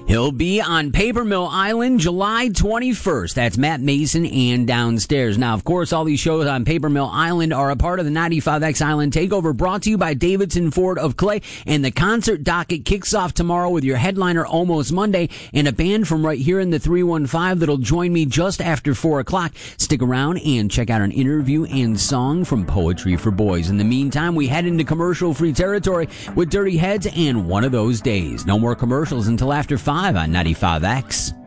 He'll be on Paper Mill Island July 21st. That's Matt Mason and Downstairs. Now, of course, all these shows on Paper Mill Island are a part of the 95X Island Takeover, brought to you by Davidson Ford of Clay. And the concert docket kicks off tomorrow with your headliner Almost Monday and a band from right here in the 315 that'll join me just after 4 o'clock. Stick around and check out an interview and song from Poetry for Boys. In the meantime, we head into commercial-free territory with Dirty Heads and One of Those Days. No more commercials until after 5 on 95X.